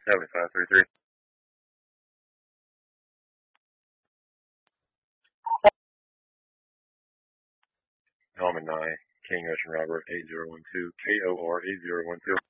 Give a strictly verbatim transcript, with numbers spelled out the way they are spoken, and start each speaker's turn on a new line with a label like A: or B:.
A: seven five three three. Norman nine, King Ocean Robert eight zero one two, K O R eight zero one two.